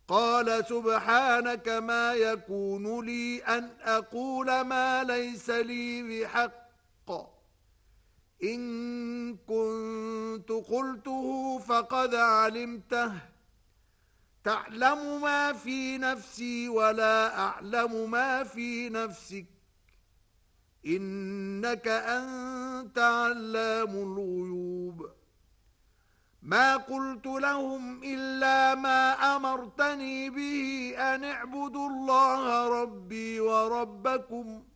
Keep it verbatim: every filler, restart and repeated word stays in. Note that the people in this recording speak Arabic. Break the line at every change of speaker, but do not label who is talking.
قال سبحانك ما يكون لي أن أقول ما ليس لي بحق إن كنت قلته فقد علمته تعلم ما في نفسي ولا أعلم ما في نفسك إنك أنت علام الغيوب ما قلت لهم إلا ما أمرتني به أن اعبدوا الله ربي وربكم